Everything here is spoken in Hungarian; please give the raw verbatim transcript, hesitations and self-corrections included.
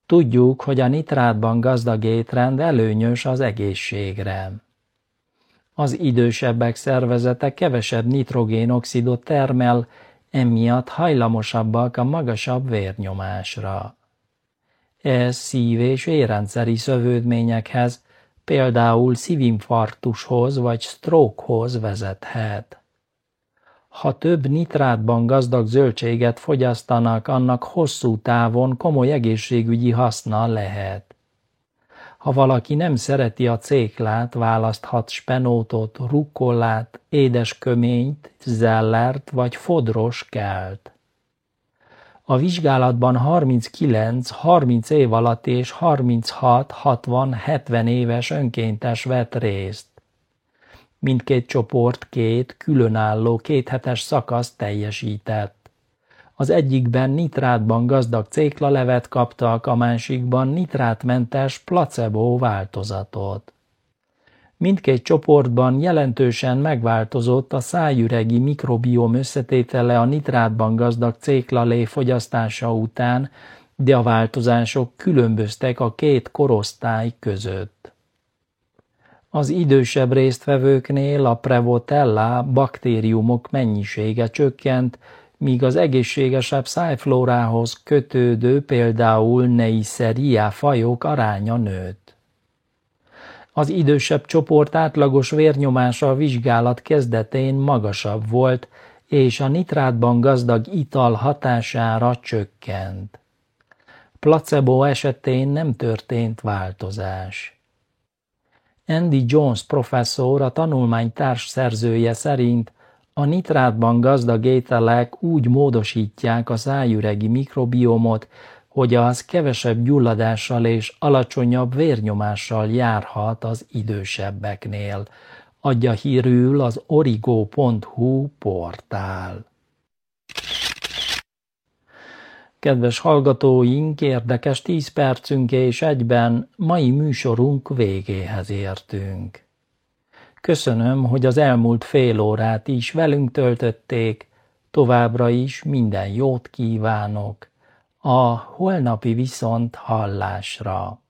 Tudjuk, hogy a nitrátban gazdag étrend előnyös az egészségre. Az idősebbek szervezete kevesebb nitrogénoxidot termel, emiatt hajlamosabbak a magasabb vérnyomásra. Ez szív- és érrendszeri szövődményekhez, például szívinfarktushoz vagy strokehoz vezethet. Ha több nitrátban gazdag zöldséget fogyasztanak, annak hosszú távon komoly egészségügyi haszna lehet. Ha valaki nem szereti a céklát, választhat spenótot, rukkollát, édesköményt, zellert vagy fodros kelt. A vizsgálatban harminckilenc-harminc év alatt és harminchat-hatvan-hetven éves önkéntes vett részt. Mindkét csoport két különálló kéthetes szakaszt teljesített. Az egyikben nitrátban gazdag céklalevet kaptak, a másikban nitrátmentes placebo változatot. Mindkét csoportban jelentősen megváltozott a szájüregi mikrobióm összetétele a nitrátban gazdag céklalé fogyasztása után, de a változások különböztek a két korosztály között. Az idősebb résztvevőknél a Prevotella baktériumok mennyisége csökkent, míg az egészségesebb szájflórához kötődő, például Neisseria fajok aránya nőtt. Az idősebb csoport átlagos vérnyomása a vizsgálat kezdetén magasabb volt, és a nitrátban gazdag ital hatására csökkent. Placebo esetén nem történt változás. Andy Jones professzor, a tanulmány társszerzője szerint a nitrátban gazdag ételek úgy módosítják a szájüregi mikrobiomot, hogy az kevesebb gyulladással és alacsonyabb vérnyomással járhat az idősebbeknél, adja hírül az origo pont hu portál. Kedves hallgatóink, érdekes tíz percünk és egyben mai műsorunk végéhez értünk. Köszönöm, hogy az elmúlt fél órát is velünk töltötték, továbbra is minden jót kívánok. A holnapi viszont hallásra.